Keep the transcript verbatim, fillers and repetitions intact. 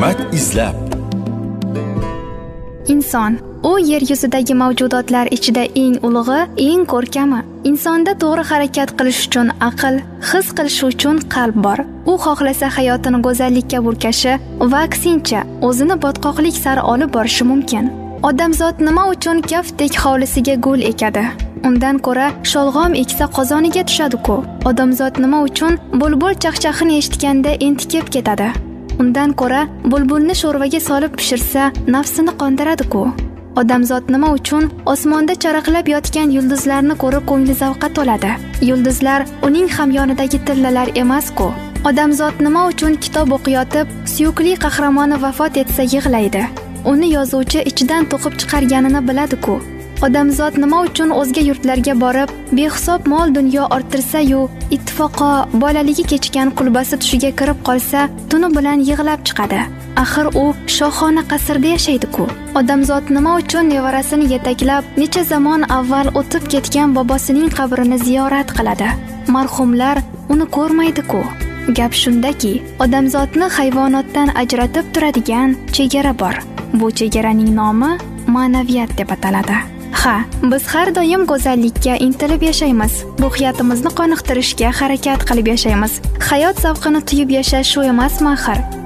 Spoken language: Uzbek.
hikmat izlab. Inson u yer yuzidagi mavjudotlar ichida eng ulug'i, eng ko'rkami. Insonda to'g'ri harakat qilish uchun aql, his qilish uchun qalb bor. U xohlasa hayotini go'zallikka burkashi va aksincha o'zini botqoqlik sari olib borishi mumkin. Odamzod nima uchun kaftdek hovlisiga gul ekadi? Undan ko'ra sholg'om eksa qozoniga tushadi-ku. Odamzod nima uchun bulbul chaqchaqini eshitganda entikib ketadi? Undan ko'ra bulbulni sho'rvaga solib pishirsa nafsini qondiradi-ku. Odamzod nima uchun osmonda charaqlab yotgan yulduzlarni ko'rib ko'ngli zavqqa to'ladi? Yulduzlar uning hamyonidagi tillalar emas-ku. Odamzod nima uchun kitob o'qiyotib, suyukli qahramoni vafot etsa yig'laydi? Uni yozuvchi ichidan to'qib chiqarganini biladi-ku. Odamzod nima uchun o'zga yurtlarga borib, behisob mol dunyo orttirsa-yu, ittifoqo bolaligi kechgan qulbasi tushiga kirib qolsa, tuni bilan yig'lab chiqadi. Axir u shohona qasrda yashaydi-ku. Odamzod nima uchun nevarasini yetaklab, necha zamon avval o'tib ketgan bobosining qabrini ziyorat qiladi? Marhumlar uni ko'rmaydi-ku. Gap shundaki, odamzodni hayvonotdan ajratib turadigan chegara bor. Bu chegaraning nomi ma'naviyat deb ataladi. Ha, biz har doim go'zallikka intilib yashaymiz. Ruhiyatimizni qoniqtirishga harakat qilib yashaymiz. Hayot zavqini tuyib yashash shu emasmi axir?